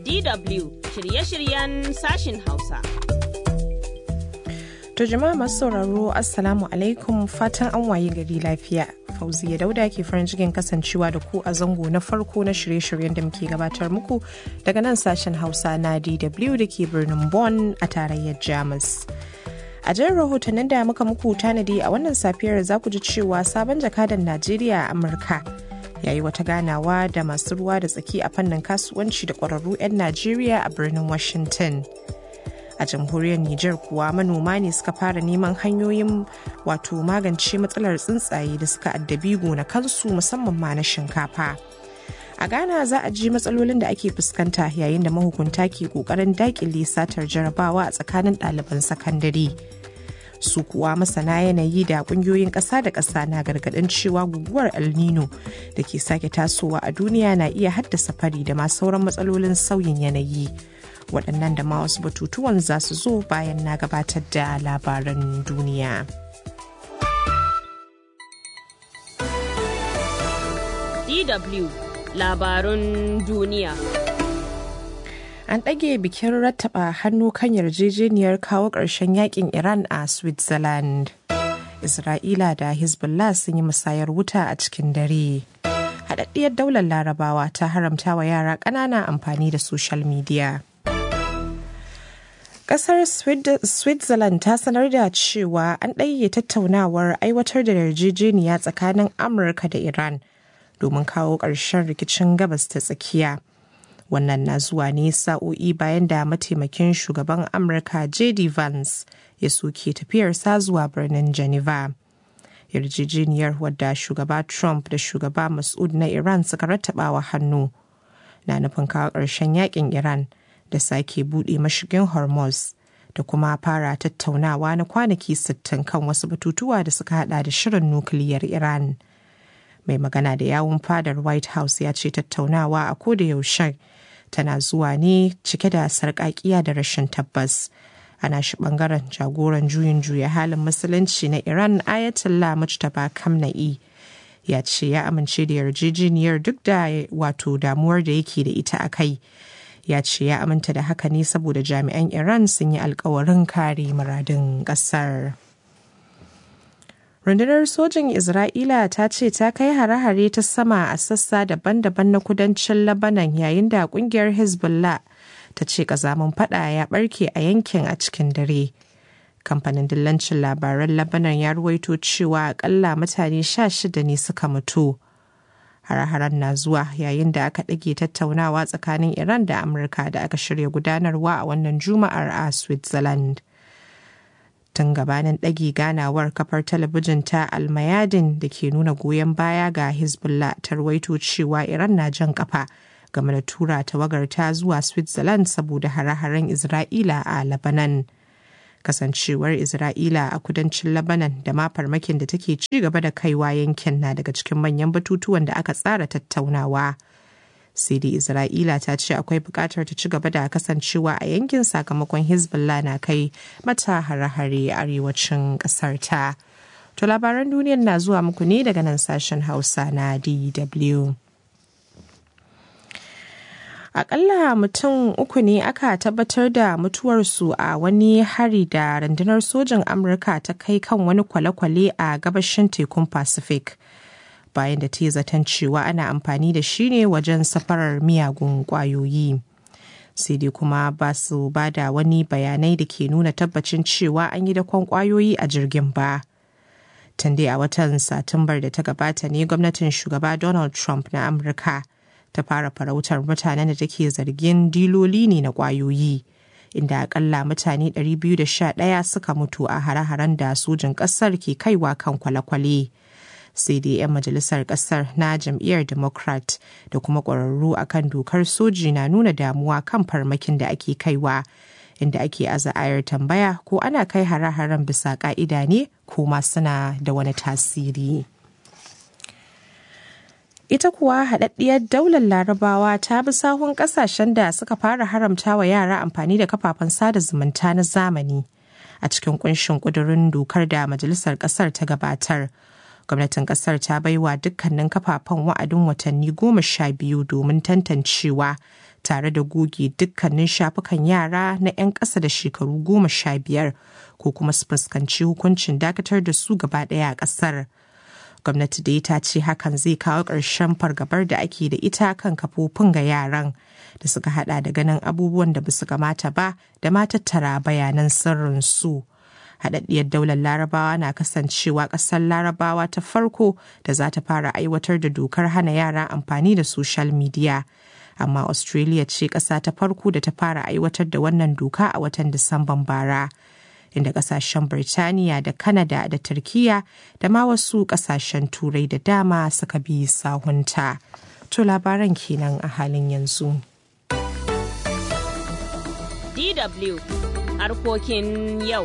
DW shirye-shiryen sashin Hausa. To jama'a masu sauraro Assalamu alaikum, fatan an waye gari lafiya. Fauziya Dauda ke farin cikin kasancewa da ku a zango na farko na shirye-shiryen da muke gabatar muku daga nan sashen Hausa na DW da ke birnin Bonn a tarayyar Jamus. A jin rahotannin da muka muku tanadi a wannan safiyar za ku ji cewa sabon jakadan Najeriya a Amurka ya yi wata ganawa da masu ruwa da tsaki a fannin kasuwanci da ƙwararru 'yan Najeriya a birnin Washington. A jamhuriyar Nijar kuwa manoma ne suka fara neman hanyoyin magance matsalar tsuntsaye da suka addabi gonakansu musamman ma na shinkafa. A Ghana za a ji matsalolin da ake fuskanta yayin da mahukunta ke kokarin dakile satar jarabawa a tsakanin ɗaliban sakandare. Su kuwa masana yanayi da kungiyoyin ƙasa da ƙasa na gargaɗin cewa guguwar El Nino da ke sake tasowa a duniya na iya haddasa fari da ma sauran matsalolin sauyin yanayi. Waɗannan da ma wasu batutuwan za su zo bayan na gabatar da labaran duniya. DW labarun duniya. An ɗage bikin rattaba hannu kan yarjejeniyar kawo ƙarshen yakin Iran a Switzerland. Isra'ila da Hezbollah sun yi musayar wuta a cikin dare. Haɗaɗɗiyar daular Larabawa ta haramta wa yara ƙanana amfani da social media. Ƙasar Switzerland ta sanar da cewa an ɗage tattaunawar aiwatar da yarjejeniya tsakanin Amurka da Iran domin kawo ƙarshen rikicin gabas ta tsakiya. Wannan na zuwa ne sa'o'i bayan da mataimakin shugaban Amurka J.D. Vance ya soke tafiyarsa zuwa birnin Geneva. Yarjejeniyar wadda shugaba Trump da shugaba Mas'ud na Iran suka rattabawa hannu na nufin kawo ƙarshen yakin Iran da sake buɗe mashigin Hormuz da kuma fara tattaunawa na kwanaki 60 kan wasu batutuwa da suka hada da shirin nukiliyar Iran. Mai magana da yawun fadar White House ya ce tattaunawa a koda yaushe tana zuwa ne cike da sarƙaƙiya da rashin tabbas. Ana shi ɓangaren jagoran juyin juya halin musulunci na Iran Ayatollah Mujtaba Khamenei ya ce ya amince da yarjejeniyar duk da damuwar da yake da ita a kai. Ya ce ya aminta da haka ne saboda jami'an Iran sun yi alkawarin kare muradun ƙasar. Rundunar sojin Isra'ila ta ce ta kai hare-hare ta sama a sassa daban-daban na kudancin Lebanon yayin da kungiyar Hezbollah ta ce kazamin fada ya barke a yankin a cikin dare. Kamfanin dillancin labaran Lebanon ya ruwaito cewa akalla mutane 16 ne suka mutu. Hare-haren na zuwa yayin da aka ɗage tattaunawa tsakanin Iran da Amurka da aka shirya gudanarwa a wannan Juma'ar a Switzerland. Tun gabanin ɗage ganawar kafar talabijin ta Almayadin da ke nuna goyon baya ga Hezbollah ta rawaito cewa Iran na jan kafa game da tura tawagarta zuwa Switzerland saboda hare-haren Isra'ila a Lebanon. Kasancewar Isra'ila a kudancin Lebanon da ma farmakin da take ci gaba da kaiwa yankin na daga cikin manyan batutuwan da aka tsara tattaunawa. Sai dai Isra'ila ta ce akwai bukatar ta ci gaba da kasancewa a yankin sakamakon Hezbollah na kai mata hare-hare arewacin kasar ta. To labaran duniyar na zuwa muku ne daga nan sashen Hausa na DW. Akalla mutum 3 ne aka tabbatar da mutuwarsu a wani hari da rundunar sojin Amurka ta kai kan wani kwale-kwale a gabashin tekun Pacific. Bayan da ta yi zaton cewa ana amfani da shi ne wajen safarar miyagun ƙwayoyi. Sai dai kuma ba su ba da wani bayanai da ke nuna tabbacin cewa an yi dakon ƙwayoyi a jirgin ba. Tun dai a watan Satumbar da ta gabata ne gwamnatin shugaba Donald Trump na Amurka ta fara farautar mutanen da take zargin diloli ne na ƙwayoyi, inda akalla mutane 211 suka mutu a hare-haren da sojin ƙasar ke kaiwa kan kwale-kwale. Sai dai 'yan majalisar kasar na jam'iyyar Democrat da kuma ƙwararru akan dokar soji na nuna damuwa kan farmakin da ake kaiwa, inda ake aza ayar tambaya ko ana kai hare-haren bisa ƙa'ida ne ko ma suna da wani tasiri. Ita kuwa haɗaɗɗiyar daular Larabawa ta bi sahun ƙasashen da suka fara haramta wa yara amfani da kafafen sada zumunta na zamani a cikin ƙunshin ƙudurin dokar da majalisar ƙasar ta gabatar. Gwamnatin kasar ta baiwa dukkanin kafafen wa'adin watanni 12 domin tantancewa tare da goge dukkanin shafukan yara na 'yan ƙasa da shekaru 15 ko kuma su fuskanci hukuncin dakatar da su gaba ɗaya a ƙasar. Gwamnati dai ta ce hakan zai kawo ƙarshen fargabar da ake da ita kan kafofin ga yaran da suka hada da ganin abubuwan da basu kamata ba da ma tattara bayanan sirrin su. Haɗaɗɗiyar daular Larabawa na kasancewa ƙasar Larabawa ta farko da za ta fara aiwatar da dokar hana yara amfani da social media. Amma Australia ce ƙasa ta farko da ta fara aiwatar da wannan doka a watan Disamban bara. Inda kasashen Birtaniya da Canada da Turkiya da ma wasu kasashen Turai da dama suka bi sahunta. To labaran kenan a halin yanzu. DW harkokin yau.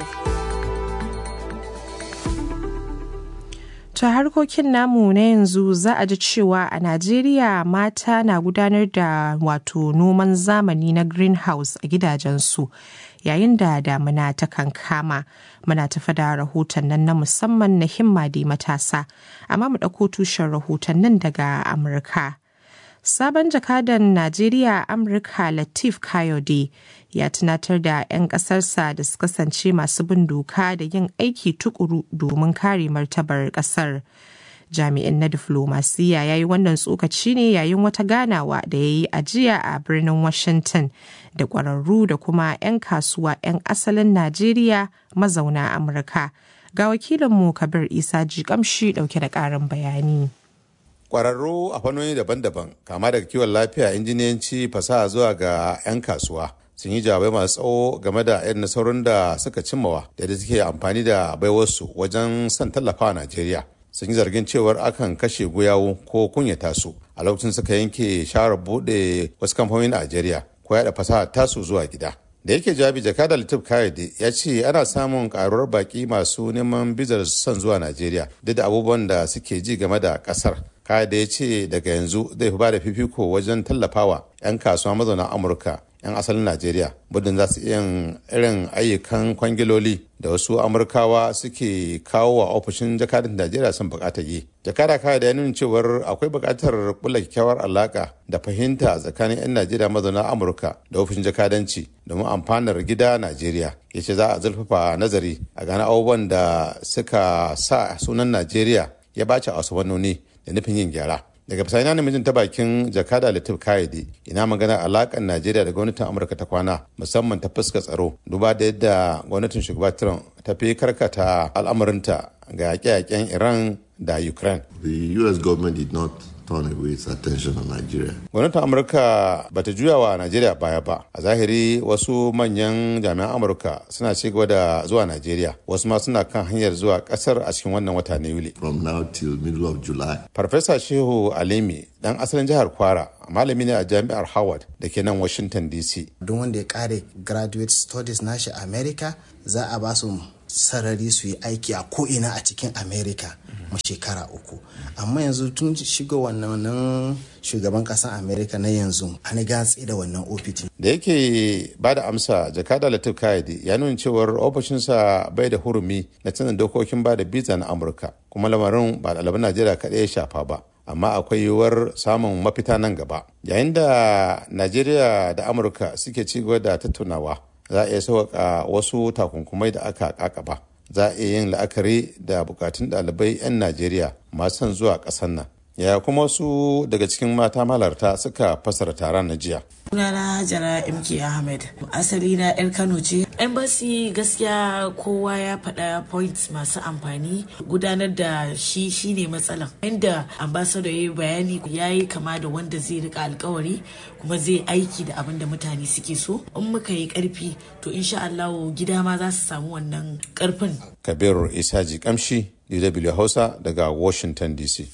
Ta harkokin namu na yanzu za a ji cewa a Najeriya mata na gudanar da wato noman zamani na greenhouse a gidajensu yayin da damuna ta kankama. Muna tafa da rahoton nan na musamman na himma da matasa, amma mu ɗauko tushen rahoton nan daga Amurka. Sabon jakadan Najeriya a Amurka Lateef Kayode ya tunatar da 'yan ƙasarsa da su kasance masu bin doka da yin aiki tukuru domin kare martabar ƙasar. Jami'in na diflomasiyya ya yi wannan tsokaci ne yayin wata ganawa da ya yi ajiya a birnin Washington da ƙwararru da kuma 'yan kasuwa 'yan asalin Najeriya mazauna Amurka. Ga wakilinmu Kabir Isa Jikamshi ɗauke da ƙarin bayani. Kwararru a fannoni daban-daban kama daga kiwon lafiya, injiniyanci, fasaha zuwa ga 'yan kasuwa sun yi jawabai masu tsawo game da irin nasarorin da suka cimmawa da yadda suke amfani da baiwarsu wajen son tallafawa Najeriya. Sun yi zargin cewar akan kashe guyawu ko kunyata su a lokacin suka yanke shawarar buɗe wasu kamfanonin Najeriya ko yaɗa fasaha tasu zuwa gida. Da yake jawabi, jakadar Lateef Kayode ya ce ana samun karuwar baki masu neman bizar son zuwa Najeriya duk da abubuwan da suke ji game da kasar. Kayode ya ce daga yanzu zai fi ba da fifiko wajen tallafawa 'yan kasuwa mazauna Amurka 'yan asalin Najeriya budin za su iya irin ayyukan kwangiloli da wasu Amurkawa suke kawo wa ofishin jakadin Najeriya sun bukatar yi. Jakada Kayode ya nuna cewar akwai bukatar kula kyakkyawar alaka da fahimta tsakanin 'yan Najeriya mazauna Amurka da ofishin jakadanci domin amfanar gida Najeriya. Ya ce za a zurfafa nazari a gane abubuwan da suka sa sunan Najeriya ya bace a wasu fannoni da nufin yin gyara. Daga bisani na namijin ta bakin jakada Lateef Kayode ina magana alakan Najeriya da gwamnatin Amurka ta kwana musamman ta fuskar tsaro duba da yadda gwamnatin shugaba Trump ta fi karkata al'amarinta ga yaƙe-yaƙen Iran da Ukraine. The US government did not turn away its attention on Nigeria. Gwamnatin Amurka bata juya wa Najeriya baya ba. A zahiri wasu manyan jami'an Amurka suna ci gaba da zuwa Najeriya. Wasu ma suna kan hanyar zuwa kasar a cikin wannan wata na Yuli. From now till middle of July. Farfesa Shehu Alimi dan asalin jihar Kwara, malami ne a jami'ar Howard da ke nan Washington DC. Don wanda ya kare graduate studies nashi America za a ba su sarari su yi aiki a ko'ina a cikin America ma shekara 3. Amma yanzu tun shiga wannan shugaban kasan America na yanzu an gatsi da wannan OPT. Da yake ba da amsa, jakada Lateef Kayode ya nuna cewar ofishinsa bai da hurumi na sanin dokokin ba da biza na Amurka, kuma lamarin ba ɗaliban Najeriya kaɗai ya shafa ba. Amma akwai yiwuwar samun mafita nan gaba. Yayin da Najeriya da Amurka suke ci gaba da tattaunawa, za a iya sauƙa wasu takunkumai da aka kakaba. Za a iya yin la'akari da bukatun ɗalibai 'yan Najeriya masu son zuwa ƙasar nan. Yaya kuma wasu daga cikin mata malarta suka fasara taron na jiya? Sunana Hajara MK Ahmed. Asali na 'yar Kano ce. Embassy gaskiya kowa ya faɗa points masu amfani. Gudanar da shi shine matsalan. Inda ambassador ya yi bayani ya yi kama da wanda zai rika alkawari kuma zai aiki da abin da mutane suke so. In muka yi ƙarfi to insha Allah gida ma za su samu wannan ƙarfin. Kabir Isa Jikamshi, DW Hausa daga Washington DC.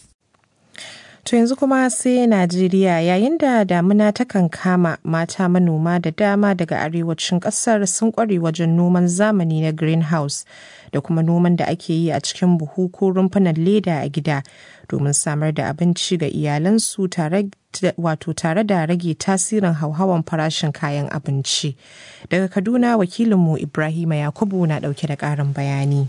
To yanzu kuma sai Najeriya, yayin da damuna ta kankama, mata manoma da dama daga arewacin kasar sun kware wajen noman zamani na greenhouse da kuma noman da ake yi a cikin buhu ko rumfunan leda a gida domin samar da abinci ga iyalansu tare da rage tasirin hauhawan farashin kayan abinci. Daga Kaduna, wakilinmu Ibrahima Yakubu na dauke da ƙarin bayani.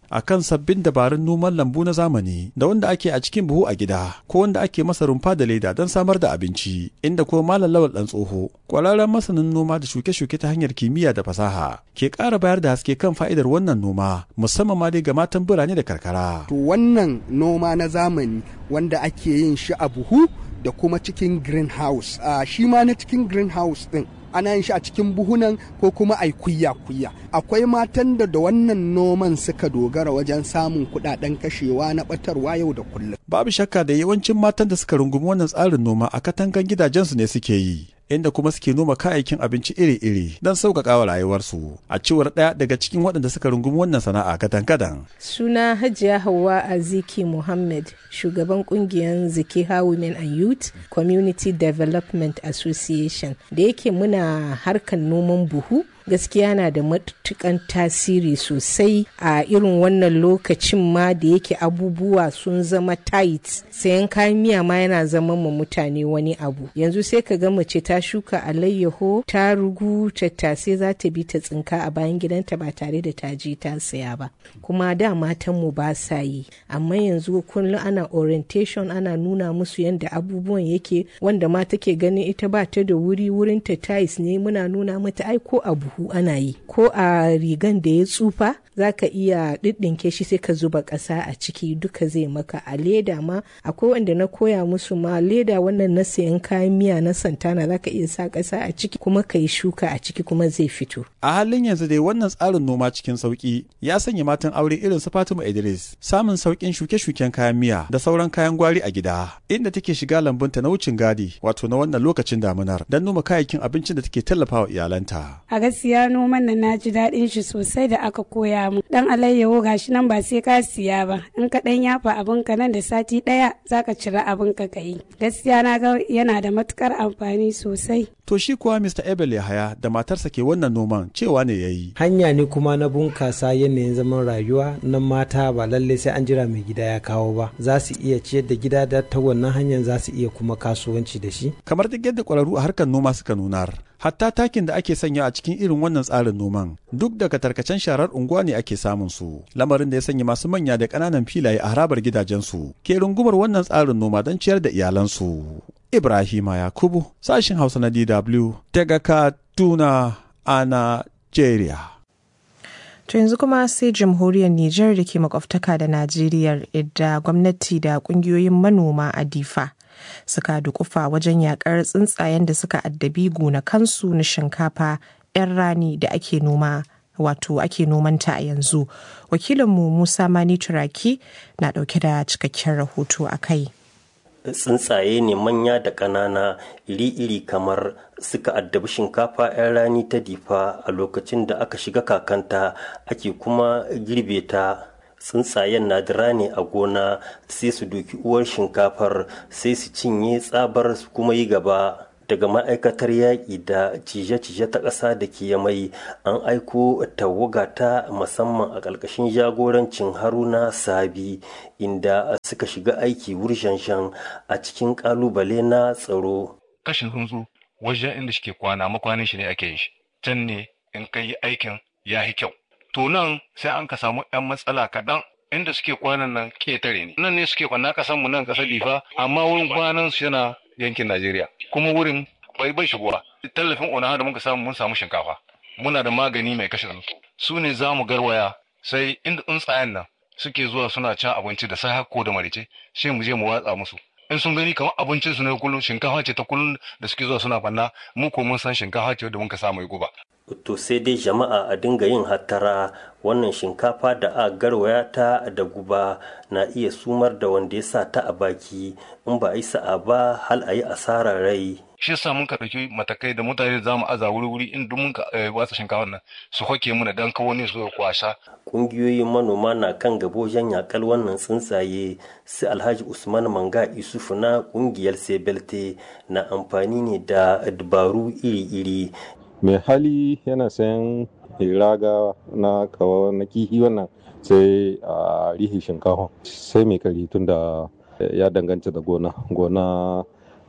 a kan sabbin dabarun noman lambu na zamani da wanda ake a cikin buhu a gida ko wanda ake masa rumfa da leda don samar da abinci, inda kuma Malam Lawal Dan Tsoho, kwararren masanin noma da shuke-shuke ta hanyar kimiyya da fasaha, ke ƙara bayar da haske kan fa'idar wannan noma musamman ma dai ga matan birane da karkara. To wannan noma na zamani wanda ake yin shi a buhu da kuma cikin greenhouse, shi ma na cikin greenhouse din ana yin shi a cikin buhunan ko kuma ai kuya-kuya. Akwai matan da wannan noman suka dogara wajen samun kudaden kashewa na batarwa yau da kullum. Babu shakka da yawancin matan da suka rungumi wannan tsarin noma a katangan gidajensu ne suke yi, inda kuma suke noma kayayyakin abinci iri-iri don sauƙaƙa wa rayuwarsu. A cewar ɗaya daga cikin waɗanda suka rungumi wannan sana'a kadan-kadan. Suna Hajiya Hauwa Aziki Muhammad, shugaban ƙungiyar Zikiha Women and Youth Community Development Association. Da yake muna harkar noman buhu, gaskiya na da matukan tasiri sosai a irin wannan lokacin ma da yake abubuwa sun zama tight, sayan kayan miya ma yana zama ma mutane wani abu. Yanzu sai ka ga mace ta shuka alayyaho, ta rugu, tattasai za ta bi ta tsinka a bayan gidanta ba tare da ta je ta saya ba. Kuma da matan mu ba sa yi, amma yanzu kullum ana orientation, ana nuna musu yadda abubuwan yake, wanda ma take ganin ita ba ta da wurin ta tight ne, muna nuna mata ai ko abu ana yi, ko a rigan da ya tsufa za ka iya ɗiɗɗinke shi sai ka zuba ƙasa a ciki, duka zai maka. A leda ma akwai wanda na koya musu ma leda wannan na sayan kayan miya na Santana, za ka iya sa ƙasa a ciki kuma ka yi shuka a ciki kuma zai fito. A halin yanzu dai wannan tsarin noma cikin sauƙi ya sanya matan aure irin su Fatima Idris samun sauƙin shuke-shuken kayan miya da sauran kayan gwari a gida, inda take shiga lambunta na wucin gadi, wato na wannan lokacin damunar, don noma kayayyakin abincin da take tallafawa iyalanta. A gaskiya noman nan na ji daɗin shi sosai da aka koya mu. Dan alayyaho gashi nan ba sai ka siya ba, in ka dan yafa abin ka nan da sati ɗaya zaka cira abin ka yi. Gaskiya na ga yana da matukar amfani sosai. To shi kuwa Mr. Ebel Yahaya da matarsa ke wannan noman cewa ne yayi. Hanya ne kuma na bunkasa yanayin zaman rayuwa na mata, ba lalle sai an jira mai gida ya kawo ba. Za su iya ciyar da gida da ta wannan hanyar, za su iya kuma kasuwanci da shi. Kamar duk yadda ƙwararru a harkar noma suka nunar, hatta takin da ake sanya a cikin irin wannan tsarin noman duk daga tarkacen sharar unguwa ne ake samun su, lamarin da ya sanya masu manya da ƙananan filaye a harabar gidajensu ke rungumar wannan tsarin noma don ciyar da iyalansu. Ibrahima Yakubu, sashin Hausa na DW daga Kaduna a Najeriya. To yanzu kuma sai jamhuriyar Nijar da ke makwabtaka da Najeriya, idda gwamnati da kungiyoyin manoma a Difa suka dukufa wajen yakar tsuntsayen da suka addabi gonakansu na shinkafa 'yan rani da ake noma, wato ake nomanta a yanzu. Wakilinmu Musa Mani Turaki na dauke da cikakken rahoto a kai. Tsuntsaye ne manya da ƙanana iri-iri kamar suka addabi shinkafa 'yan rani ta Difa a lokacin da aka shiga kakanta ake kuma girbe ta. Tsuntsayen nadira ne a gona, sai su doki uwar shinkafar sai su cinye tsabar su kuma yi gaba. Daga ma'aikatar yaƙi da cije-cije ta ƙasa da ke Yamai an aiko tawaga ta musamman a ƙarƙashin jagorancin Haruna Sabi, inda suka shiga aiki wurshanshan a cikin ƙalubale na tsaro. Kashin tsuntsu wajen inda shi ke kwana, makwanin shi ne ake yin shi, can ne in ka yi aikin ya yi kyau. To nan sai an ka samu 'yan matsala kaɗan, inda suke kwanan nan ƙetare ne. Nan ne suke kwana ƙasanmu nan ƙasar Difa, amma wurin kwanan su yana yankin Najeriya, kuma wurin bai shigowa. Tallafin onaha da muka samu, mun samu shinkafa, muna da magani mai kashe tsuntsu, su ne za mu garwaya sai inda tsuntsayen nan suke zuwa suna cin abinci da sai ko da marice, sai mu je mu watsa musu. In sun gani kamar abincin su ne kullum, shinkafa ce ta kullum da suke zuwa suna fanna, mu ko mun san shinkafa ce da muka samu guba. To sai dai jama'a a dinga yin hattara, wannan shinkafa da a garwaya ta da guba na iya sumar da wanda ya sa ta a baki, in ba a yi sa'a ba hal a yi asarar rai. Shi yasa mun ka ɗauki matakai da mutane za mu aza wuri-wuri in duk mun ka watsa shinkafa nan su hoke muna dan kawo ne su kwasha. Ƙungiyoyin manoma na kan gabo wajen yakal wannan tsuntsaye, su Alhaji Usman Manga Isufu na ƙungiyar Sebelte na amfani ne da dabaru iri-iri. Mai hali yana sayan raga na kawo na kihi wannan sai a rihi shinkafa, sai mai kari tun da ya danganta da gona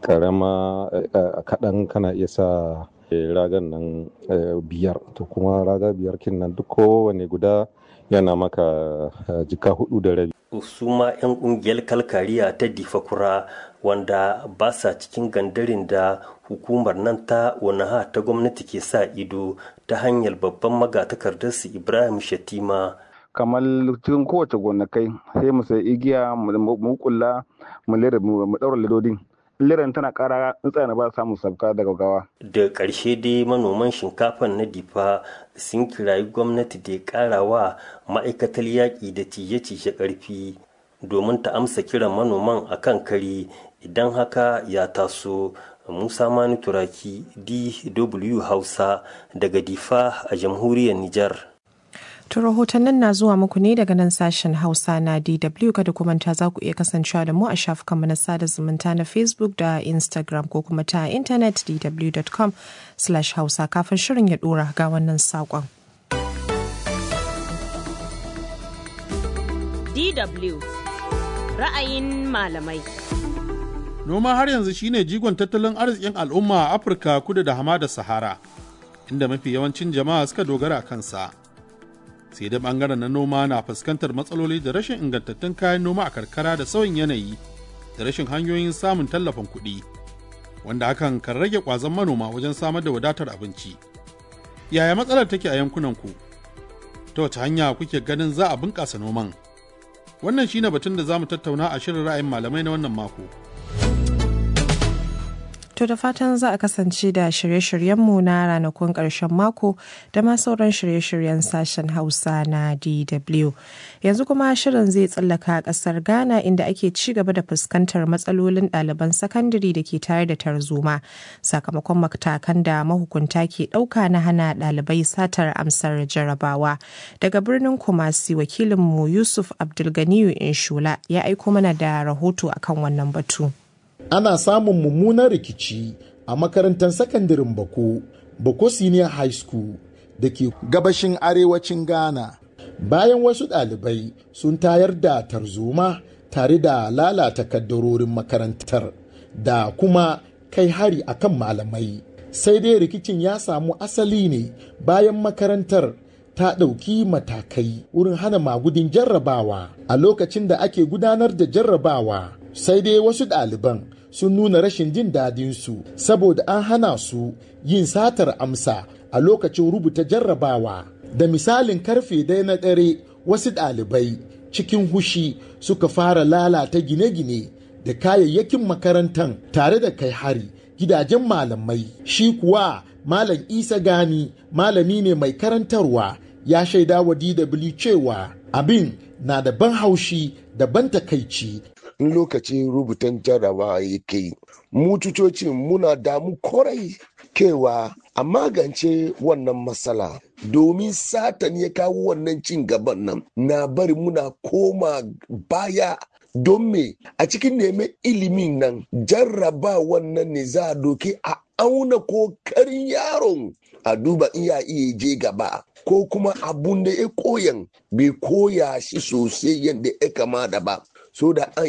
karama kaɗan kana iya sa ragan nan 5, to kuma raga 5 kin nan duk kowane guda yana maka jika 4.5. Su ma 'yan ƙungiyar kalkariya ta difakura wanda ba sa cikin gandarin da hukumar nan ta wanaha ta gwamnati ke sa ido ta hanyar babban magatakardarsu Ibrahim Shatima. Kamar cikin kowace gonakai sai mu sai igiya mu kulla mu daura ledodin. Liran tana kara tsana ba samun sabka daga gawa. Da ƙarshe dai manoman shinkafan na difa sun kirayi gwamnati da ya ƙara wa ma'aikatar yaƙi da cije-cije ƙarfi domin ta amsa kiran manoman a kan kari idan haka ya taso. Musa Mani Turaki, DW Hausa daga Difa a jamhuriyar Nijar. To rahotannin na zuwa muku ne daga nan sashen Hausa na DW, kada ku manta za ku iya kasancewa da mu a shafukanmu na sada zumunta na Facebook da Instagram ko kuma ta intanet dw.com/hausa. Kafin shirin ya dora ga wannan saƙon. DW ra'ayin malamai. Noma har yanzu shine jigon tattalin arzikin al'umma a Afirka kudu da hamada Sahara, inda mafi yawancin jama'a suka dogara a kansa. Sai da bangaren na noma na fuskantar matsaloli da rashin ingantattun kayan noma a karkara da sauyin yanayi da rashin hanyoyin samun tallafin kuɗi, wanda hakan kan rage ƙwazon manoma wajen samar da wadatar abinci. Yaya matsalar take a yankunanku? Ta wace hanya kuke ganin za a bunƙasa noman? Wannan shine batun da za mu tattauna a shirin ra'ayin malamai na wannan mako. To da fatan za a kasance da shirye-shiryenmu na ranakun ƙarshen mako da ma sauran shirye-shiryen sashen Hausa na DW. Yanzu kuma shirin zai tsallaka ƙasar Ghana inda ake ci gaba da fuskantar matsalolin ɗaliban sakandare da ke tare da tarzoma sakamakon matakan da mahukunta ke ɗauka na hana ɗalibai satar amsar jarabawa. Daga birnin Kumasi, wakilinmu Yusuf Abdulganiyu Inshula ya aiko mana da rahoto akan wannan batu. Ana samun mummunan rikici a makarantar sakandaren Bako Senior High School da ke gabashin arewacin Ghana. Bayan wasu ɗalibai sun tayar da tarzoma tare da lalata kaddarorin makarantar da kuma kai hari akan malamai. Sai dai rikicin ya samu asali ne bayan makarantar ta ɗauki matakai wurin hana magudin jarrabawa a lokacin da ake gudanar da jarrabawa. Sai dai wasu ɗaliban sun nuna rashin jin dadinsu saboda an hana su yin satar amsa a lokacin rubuta jarrabawa. Da misalin karfe 1 na dare, wasu ɗalibai cikin hushi suka fara lalata gine-gine da kayayyakin makarantar tare da kai hari gidajen malamai. Shi kuwa Malam Isa Gani, malami ne mai karantarwa, ya shaida wa DW cewa abin na da ban haushi da ban takaici. In lokacin rubutan jarabawa yake mu tutocin muna damu kwarai kewa a magance wannan matsala domin satan ya kawo wannan cin gaban nan na bari muna koma baya. Don me a cikin neman ilimin nan jarraba wannan ne za a doke a auna kokarin yaron a duba in ya iya je gaba ko kuma abun da ya koyan bai koya shi sosai yadda ya kamata ba, so da an